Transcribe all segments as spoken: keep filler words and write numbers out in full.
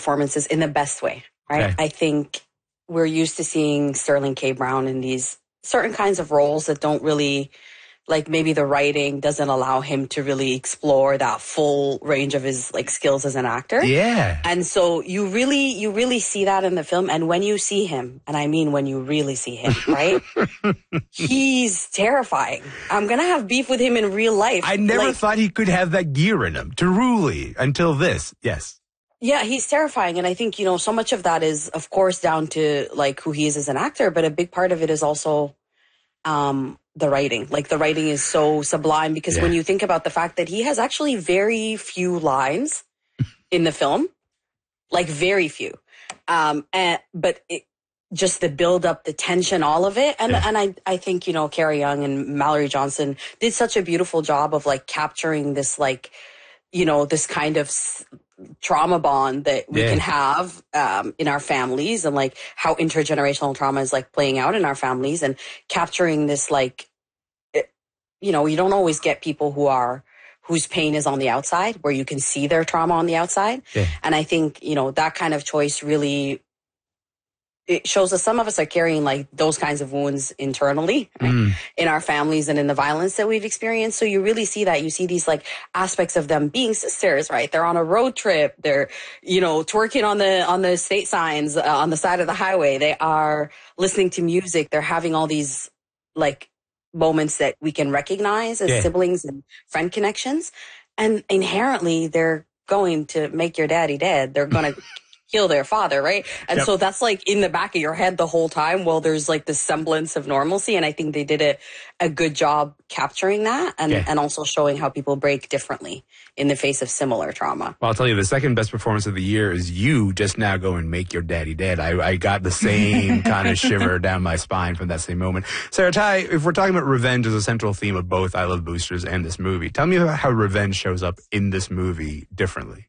performances in the best way, right? Okay. I think we're used to seeing Sterling K. Brown in these certain kinds of roles that don't really, like maybe the writing doesn't allow him to really explore that full range of his like skills as an actor. Yeah. And so you really, you really see that in the film. And when you see him, and I mean when you really see him, right? He's terrifying. I'm going to have beef with him in real life. I never like, thought he could have that gear in him, truly, until this. Yes. Yeah, he's terrifying. And I think, you know, so much of that is, of course, down to like who he is as an actor. But a big part of it is also um, the writing. Like the writing is so sublime because yeah. when you think about the fact that he has actually very few lines in the film, like very few. Um, and, but it, just the build up, the tension, all of it. And, yeah. and I, I think, you know, Carrie Young and Mallory Johnson did such a beautiful job of like capturing this, like, you know, this kind of s- trauma bond that we yeah. can have um, in our families and like how intergenerational trauma is like playing out in our families and capturing this, like, it, you know, you don't always get people who are, whose pain is on the outside where you can see their trauma on the outside. Yeah. And I think, you know, that kind of choice really, it shows us some of us are carrying like those kinds of wounds internally right? mm. in our families and in the violence that we've experienced. So you really see that. You see these like aspects of them being sisters, right? They're on a road trip. They're, you know, twerking on the, on the state signs uh, on the side of the highway. They are listening to music. They're having all these like moments that we can recognize as yeah. siblings and friend connections. And inherently they're going to make your daddy dead. They're going to kill their father, right? And yep. so that's like in the back of your head the whole time while there's like this semblance of normalcy. And I think they did a, a good job capturing that and, yeah. and also showing how people break differently in the face of similar trauma. Well, I'll tell you, the second best performance of the year is you just now going make your daddy dead. I, I got the same kind of shiver down my spine from that same moment. Sarah Ty, if we're talking about revenge as a central theme of both I Love Boosters and this movie, tell me about how revenge shows up in this movie differently.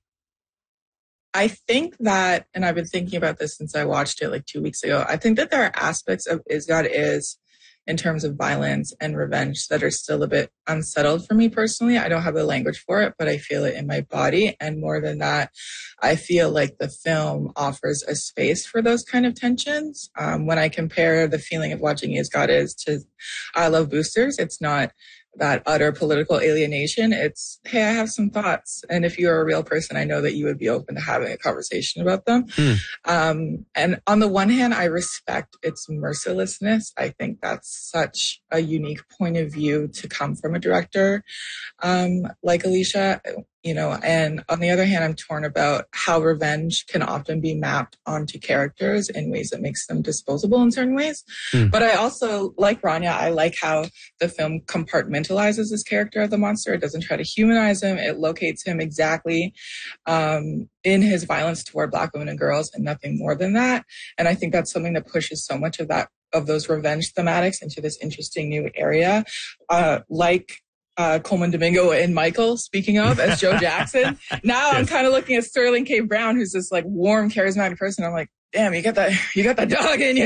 I think that, and I've been thinking about this since I watched it like two weeks ago, I think that there are aspects of Is God Is in terms of violence and revenge that are still a bit unsettled for me personally. I don't have the language for it, but I feel it in my body. And more than that, I feel like the film offers a space for those kind of tensions. Um, when I compare the feeling of watching Is God Is to I Love Boosters, it's not that utter political alienation. It's, hey, I have some thoughts. And if you're a real person, I know that you would be open to having a conversation about them. Hmm. Um, and on the one hand, I respect its mercilessness. I think that's such a unique point of view to come from a director um, like Alicia, you know, and on the other hand, I'm torn about how revenge can often be mapped onto characters in ways that makes them disposable in certain ways. Hmm. But I also, like Rania, I like how the film compartmentalizes this character of the monster. It doesn't try to humanize him. It locates him exactly um, in his violence toward Black women and girls and nothing more than that. And I think that's something that pushes so much of that, of those revenge thematics into this interesting new area. Uh, like Uh, Coleman Domingo and Michael, speaking of, as Joe Jackson. Now yes. I'm kind of looking at Sterling K. Brown, who's this like warm, charismatic person. I'm like, damn, you got that, you got that dog in you.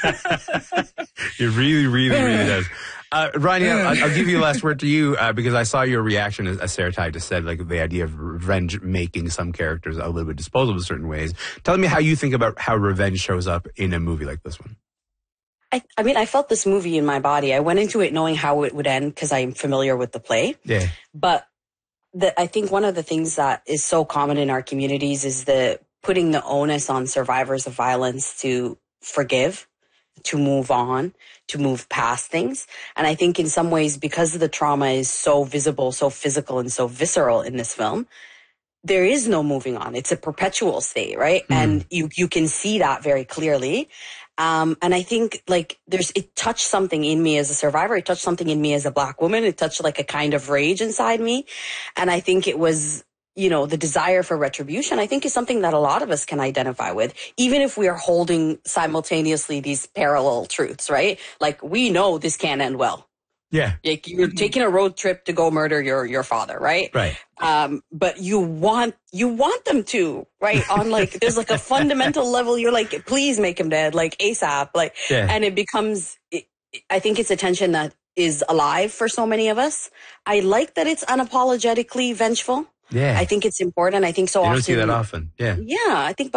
It really, really, really does. Uh, Rania, I'll, I'll give you the last word to you uh, because I saw your reaction, as, as Sarah Ty just said, like the idea of revenge making some characters a little bit disposable in certain ways. Tell me how you think about how revenge shows up in a movie like this one. I, I mean, I felt this movie in my body. I went into it knowing how it would end because I'm familiar with the play. Yeah. But the, I think one of the things that is so common in our communities is the putting the onus on survivors of violence to forgive, to move on, to move past things. And I think in some ways, because the trauma is so visible, so physical, and so visceral in this film, there is no moving on. It's a perpetual state, right? Mm. And you, you can see that very clearly. Um, and I think like there's, it touched something in me as a survivor. It touched something in me as a Black woman. It touched like a kind of rage inside me. And I think it was, you know, the desire for retribution, I think is something that a lot of us can identify with, even if we are holding simultaneously these parallel truths, right? Like we know this can't end well. Yeah. Like you're taking a road trip to go murder your, your father, right? Right. Um, but you want, you want them to, right? On like, there's like a fundamental level. You're like, please make him dead, like ASAP. Like, yeah. And it becomes, it, I think it's a tension that is alive for so many of us. I like that it's unapologetically vengeful. Yeah. I think it's important. I think so you often. You don't see that often. Yeah. Yeah. I think